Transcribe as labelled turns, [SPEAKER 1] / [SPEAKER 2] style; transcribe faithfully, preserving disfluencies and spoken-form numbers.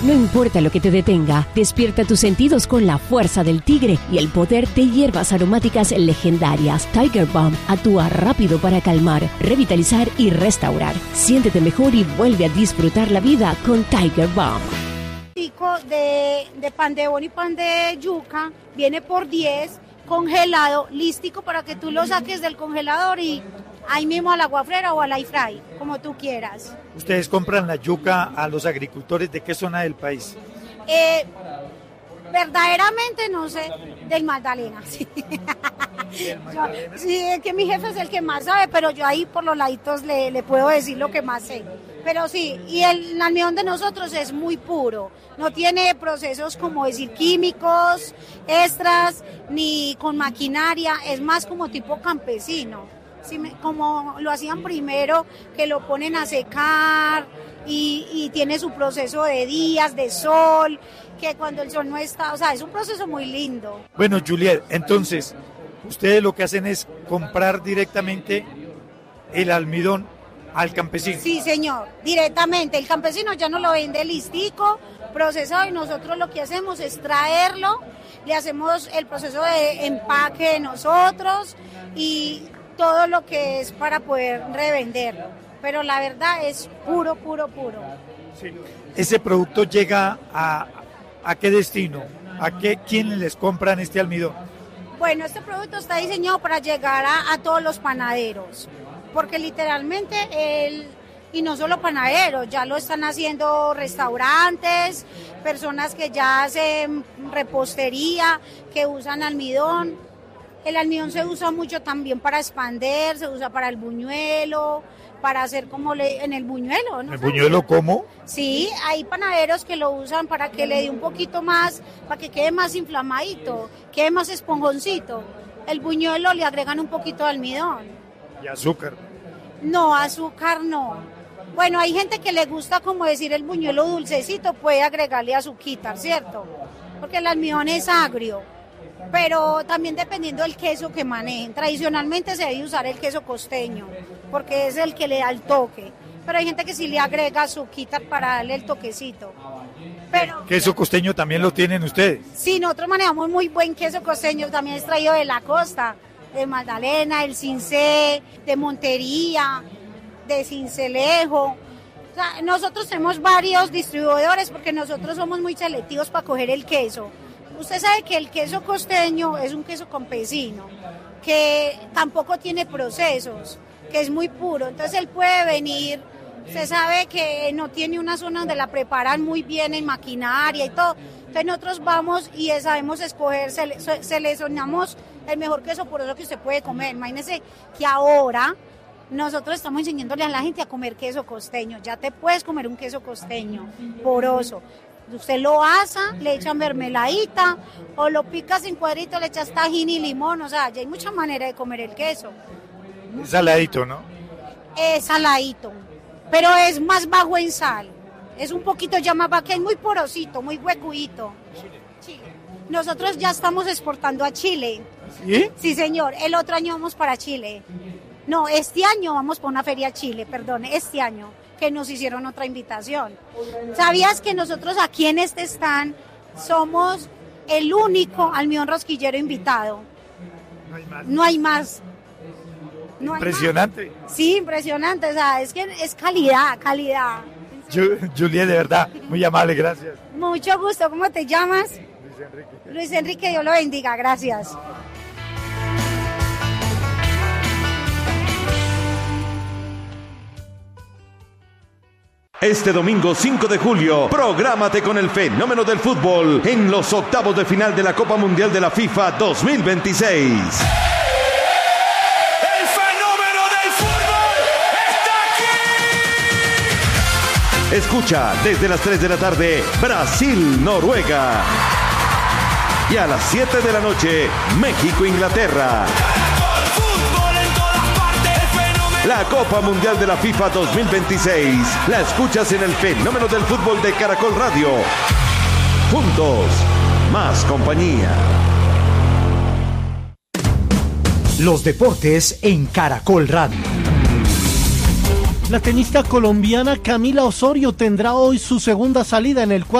[SPEAKER 1] No importa lo que te detenga, despierta tus sentidos con la fuerza del tigre y el poder de hierbas aromáticas legendarias. Tiger Balm actúa rápido para calmar, revitalizar y restaurar. Siéntete mejor y vuelve a disfrutar la vida con Tiger Balm.
[SPEAKER 2] De, de pan de bono y pan de yuca viene por diez, congelado, lístico para que tú lo saques del congelador y ahí mismo a la guafrera o al air fry, como tú quieras.
[SPEAKER 3] ¿Ustedes compran la yuca a los agricultores de qué zona del país?
[SPEAKER 2] Eh, verdaderamente no sé, del Magdalena, sí. Yo, sí, es que mi jefe es el que más sabe, pero yo ahí por los laditos le, le puedo decir lo que más sé. Pero sí, y el almidón de nosotros es muy puro, no tiene procesos como decir químicos, extras, ni con maquinaria, es más como tipo campesino. Sí, como lo hacían primero, que lo ponen a secar y, y tiene su proceso de días, de sol, que cuando el sol no está, o sea, es un proceso muy lindo.
[SPEAKER 3] Bueno, Juliet, entonces, ustedes lo que hacen es comprar directamente el almidón al campesino.
[SPEAKER 2] Sí, señor, directamente, el campesino ya no lo vende listico, procesado, y nosotros lo que hacemos es traerlo, le hacemos el proceso de empaque nosotros y todo lo que es para poder revenderlo, pero la verdad es puro, puro, puro.
[SPEAKER 3] Sí. ¿Ese producto llega a, a qué destino? ¿A qué, quiénes les compran este almidón?
[SPEAKER 2] Bueno, este producto está diseñado para llegar a, a todos los panaderos, porque literalmente el, y no solo panaderos, ya lo están haciendo restaurantes, personas que ya hacen repostería, que usan almidón. El almidón se usa mucho también para expander, se usa para el buñuelo, para hacer como le, en el buñuelo, ¿no?
[SPEAKER 3] ¿El buñuelo cómo?
[SPEAKER 2] Sí, hay panaderos que lo usan para que le dé un poquito más, para que quede más inflamadito, quede más esponjoncito. El buñuelo le agregan un poquito de almidón.
[SPEAKER 3] ¿Y azúcar?
[SPEAKER 2] No, azúcar no. Bueno, hay gente que le gusta como decir el buñuelo dulcecito, puede agregarle azuquita, ¿cierto? Porque el almidón es agrio. Pero también dependiendo del queso que manejen. Tradicionalmente se debe usar el queso costeño, porque es el que le da el toque. Pero hay gente que sí le agrega azuquita para darle el toquecito. Pero
[SPEAKER 3] ¿queso costeño también lo tienen ustedes?
[SPEAKER 2] Sí, nosotros manejamos muy buen queso costeño, también es traído de la costa, de Magdalena, del Cincé, de Montería, de Cincelejo. O sea, nosotros tenemos varios distribuidores porque nosotros somos muy selectivos para coger el queso. Usted sabe que el queso costeño es un queso campesino, que tampoco tiene procesos, que es muy puro, entonces él puede venir, usted sabe que no tiene una zona donde la preparan muy bien en maquinaria y todo, entonces nosotros vamos y sabemos escoger, sele, seleccionamos el mejor queso poroso que usted puede comer. Imagínese que ahora nosotros estamos enseñándole a la gente a comer queso costeño, ya te puedes comer un queso costeño poroso. Usted lo asa, le echan mermeladita o lo picas en cuadritos, le echas tajín y limón, o sea, ya hay muchas maneras de comer el queso.
[SPEAKER 3] Es saladito, ¿no?
[SPEAKER 2] Es saladito, pero es más bajo en sal, es un poquito ya más bajo, que es muy porosito, muy huecuito. Chile. Nosotros ya estamos exportando a Chile.
[SPEAKER 3] ¿Sí?
[SPEAKER 2] Sí, señor, el otro año vamos para Chile. No, este año vamos para una feria a Chile, perdón, este año. Que nos hicieron otra invitación. ¿Sabías que nosotros aquí en este stand somos el único almidón rosquillero invitado?
[SPEAKER 3] No hay más.
[SPEAKER 2] No hay más. No
[SPEAKER 3] impresionante.
[SPEAKER 2] Hay más. Sí, impresionante. O sea, es que es calidad, calidad.
[SPEAKER 3] Juliet, de verdad, muy amable, gracias.
[SPEAKER 2] Mucho gusto. ¿Cómo te llamas?
[SPEAKER 3] Luis Enrique.
[SPEAKER 2] Luis Enrique, Dios lo bendiga. Gracias.
[SPEAKER 4] Este domingo cinco de julio, prográmate con el fenómeno del fútbol en los octavos de final de la Copa Mundial de la FIFA dos mil veintiséis.
[SPEAKER 5] ¡El fenómeno del fútbol está aquí!
[SPEAKER 4] Escucha desde las tres de la tarde Brasil-Noruega y a las siete de la noche México-Inglaterra. La Copa Mundial de la FIFA dos mil veintiséis la escuchas en el fenómeno del fútbol de Caracol Radio. Juntos, más compañía.
[SPEAKER 6] Los deportes en Caracol Radio.
[SPEAKER 7] La tenista colombiana Camila Osorio tendrá hoy su segunda salida en el cuadro